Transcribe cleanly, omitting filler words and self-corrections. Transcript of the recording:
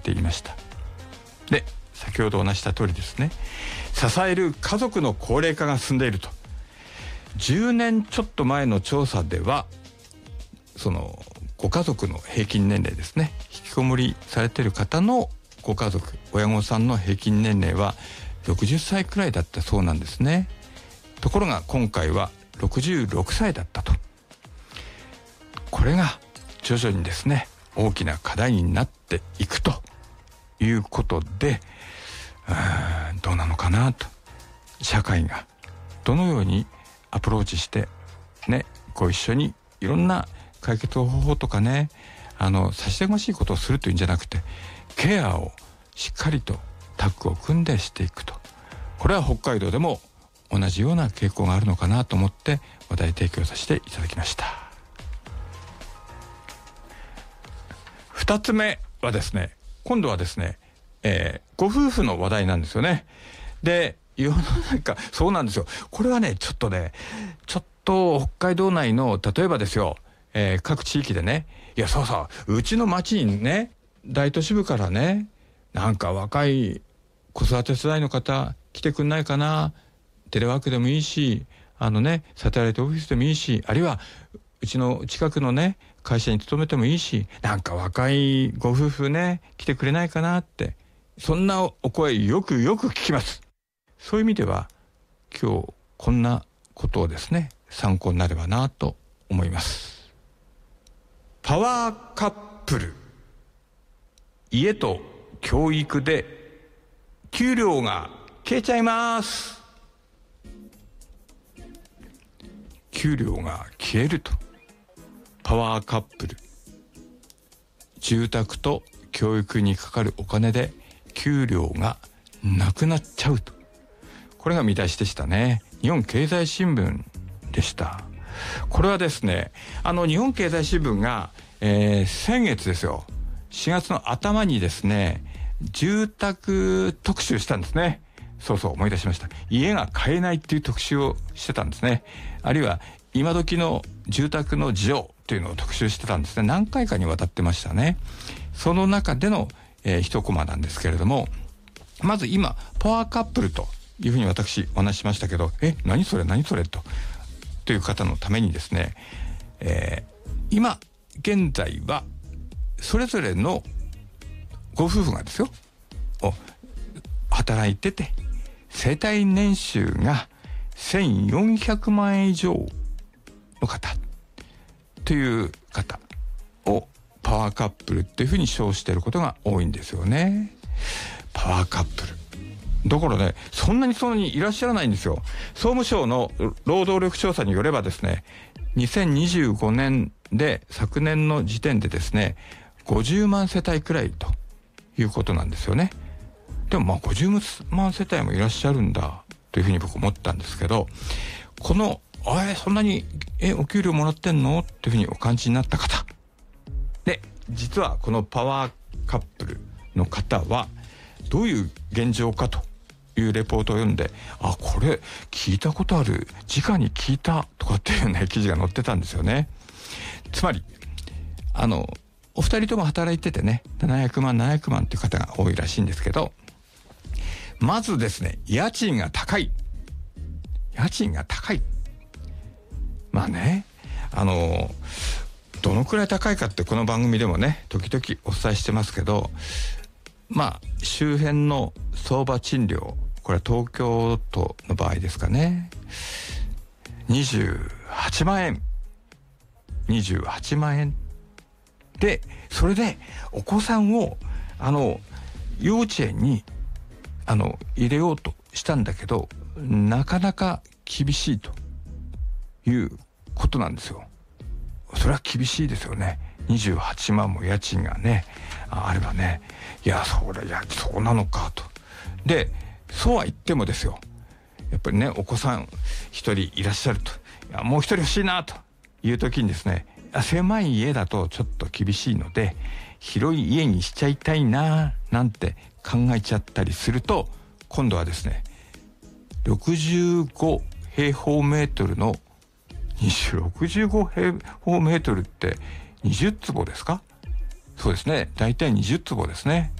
ていました。で、先ほどお話した通りですね、支える家族の高齢化が進んでいると。10年ちょっと前の調査では、そのご家族の平均年齢ですね、引きこもりされている方のご家族、親御さんの平均年齢は60歳くらいだったそうなんですね。ところが今回は66歳だったと。これが徐々にですね、大きな課題になっていくということで、どうなのかなと。社会がどのようにアプローチしてね、ご一緒にいろんな解決方法とかね、差し出がましいことをするというんじゃなくて、ケアをしっかりとタッグを組んでしていくと。これは北海道でも同じような傾向があるのかなと思って話題提供させていただきました。2つ目はですね、今度はですね、ご夫婦の話題なんですよね。で、世の中、そうなんですよ。これはね、ちょっと北海道内の、例えばですよ、各地域でね、いや、そうそう、うちの町にね、大都市部からね、なんか若い子育て世代の方来てくんないかな、テレワークでもいいし、サテライトオフィスでもいいし、あるいはうちの近くのね、会社に勤めてもいいし、なんか若いご夫婦ね、来てくれないかなって、そんなお声よく聞きます。そういう意味では、今日こんなことをですね、参考になればなと思います。パワーカップル。家と教育で給料が消えちゃいます。給料が消えると。パワーカップル。住宅と教育にかかるお金で給料がなくなっちゃうと。これが見出しでしたね。日本経済新聞でした。これはですね、日本経済新聞が、先月ですよ、4月の頭にですね、住宅特集したんですね。そうそう、思い出しました。家が買えないっていう特集をしてたんですね。あるいは今時の住宅の事情というのを特集してたんですね。何回かにわたってましたね。その中での、一コマなんですけれども、まず今パワーカップルというふうに私お話ししましたけど、何それという方のためにですね、今現在はそれぞれのご夫婦がですよ、働いてて世帯年収が1400万円以上の方という方をパワーカップルっていうふうに称していることが多いんですよね。パワーカップルだからね、そんなにいらっしゃらないんですよ。総務省の労働力調査によればですね、2025年で昨年の時点でですね、50万世帯くらいということなんですよね。でも50万世帯もいらっしゃるんだというふうに僕思ったんですけど、このそんなにお給料もらってんのっていうふうにお感じになった方で、実はこのパワーカップルの方はどういう現状かというレポートを読んで、これ聞いたことある、直に聞いたとかっていうね、記事が載ってたんですよね。つまりお二人とも働いててね、700万っていう方が多いらしいんですけど、まずですね、家賃が高い。まあね、どのくらい高いかってこの番組でもね、時々お伝えしてますけど、周辺の相場賃料、これは東京都の場合ですかね、28万円で、それでお子さんを幼稚園に入れようとしたんだけど、なかなか厳しいということなんですよ。それは厳しいですよね。28万も家賃がねあればね、そうなのかと。で、そうは言ってもですよ、やっぱりね、お子さん一人いらっしゃると、もう一人欲しいなという時にですね、狭い家だとちょっと厳しいので広い家にしちゃいたいななんて考えちゃったりすると、今度はですね、65平方メートルの65平方メートルって20坪ですか？そうですね、大体20坪ですね。